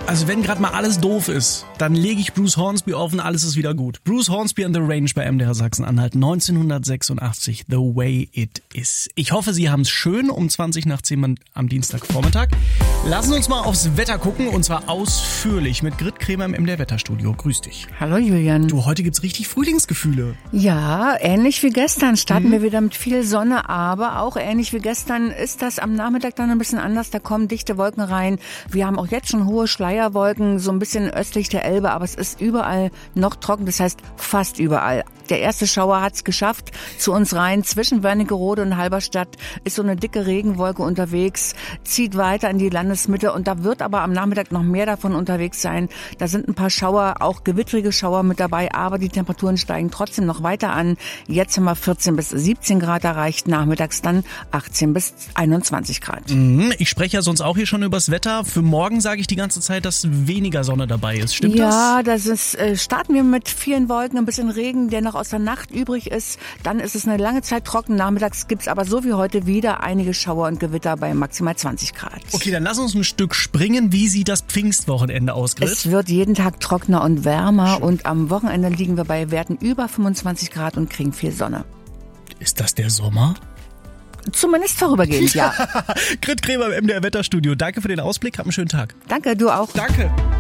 Also wenn gerade mal alles doof ist, dann lege ich Bruce Hornsby auf und alles ist wieder gut. Bruce Hornsby and the Range bei MDR Sachsen-Anhalt 1986, The Way It Is. Ich hoffe, Sie haben es schön um 20 nach 10 am Dienstagvormittag. Lassen Sie uns mal aufs Wetter gucken und zwar ausführlich mit Grit Kremer im MDR Wetterstudio. Grüß dich. Hallo Julian. Du, heute gibt's richtig Frühlingsgefühle. Ja, ähnlich wie gestern starten wir wieder mit viel Sonne, aber auch ähnlich wie gestern ist das am Nachmittag dann ein bisschen anders. Da kommen dichte Wolken rein. Wir haben auch jetzt schon hohe Schleierwolken, so ein bisschen östlich der Elbe, aber es ist überall noch trocken, das heißt fast überall. Der erste Schauer hat's geschafft zu uns rein. Zwischen Wernigerode und Halberstadt ist so eine dicke Regenwolke unterwegs, zieht weiter in die Landesmitte und da wird aber am Nachmittag noch mehr davon unterwegs sein. Da sind ein paar Schauer, auch gewittrige Schauer mit dabei, aber die Temperaturen steigen trotzdem noch weiter an. Jetzt haben wir 14 bis 17 Grad erreicht, nachmittags dann 18 bis 21 Grad. Ich spreche ja sonst auch hier schon übers Wetter. Für morgen sage ich die ganze Zeit, dass weniger Sonne dabei ist. Stimmt das? Ja, das ist, starten wir mit vielen Wolken, ein bisschen Regen, der noch aus der Nacht übrig ist. Dann ist es eine lange Zeit trocken. Nachmittags gibt's aber so wie heute wieder einige Schauer und Gewitter bei maximal 20 Grad. Okay, dann lass uns ein Stück springen. Wie sieht das Pfingstwochenende aus, Grit? Es wird jeden Tag trockener und wärmer und am Wochenende liegen wir bei Werten über 25 Grad und kriegen viel Sonne. Ist das der Sommer? Zumindest vorübergehend, ja. Grit Kremer im MDR Wetterstudio. Danke für den Ausblick. Hab einen schönen Tag. Danke, du auch. Danke.